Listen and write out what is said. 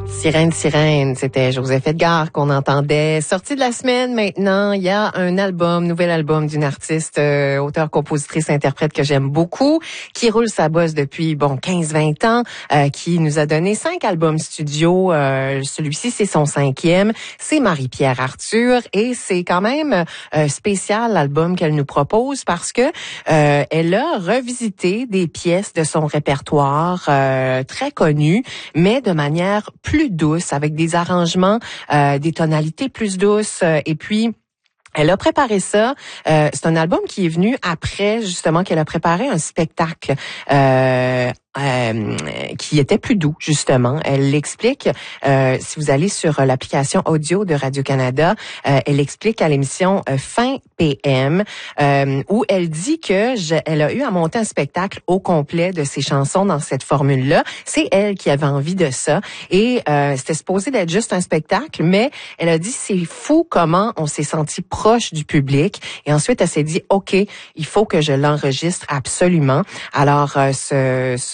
Sirène, sirène, c'était Joseph Edgar qu'on entendait. Sortie de la semaine maintenant, il y a un album, nouvel album d'une artiste, auteure, compositrice, interprète que j'aime beaucoup, qui roule sa bosse depuis 15-20 ans, qui nous a donné 5 albums studio. Celui-ci, c'est son 5e. C'est Marie-Pierre Arthur et c'est quand même spécial l'album qu'elle nous propose parce que elle a revisité des pièces de son répertoire très connues, mais de manière plus douce, avec des arrangements, des tonalités plus douces. Et puis, elle a préparé ça. C'est un album qui est venu après, justement, qu'elle a préparé un spectacle qui était plus doux, justement. Elle l'explique, si vous allez sur l'application audio de Radio-Canada, elle l'explique à l'émission Fin PM, où elle dit que elle a eu à monter un spectacle au complet de ses chansons dans cette formule-là. C'est elle qui avait envie de ça. Et c'était supposé d'être juste un spectacle, mais elle a dit, c'est fou comment on s'est senti proche du public. Et ensuite, elle s'est dit, OK, il faut que je l'enregistre absolument. Alors,